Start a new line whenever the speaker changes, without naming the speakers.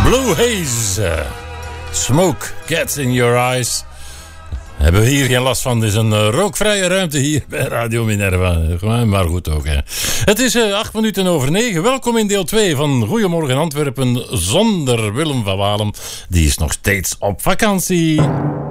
Blue Haze. Smoke gets in your eyes. Hebben we hier geen last van. Het is een rookvrije ruimte hier bij Radio Minerva. Maar goed ook. Hè. Het is 8 minuten over 9. Welkom in deel 2 van Goedemorgen Antwerpen zonder Willem van Walem. Die is nog steeds op vakantie.